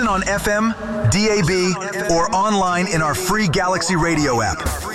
Listen on FM, DAB, or online in our free Galaxy Radio app.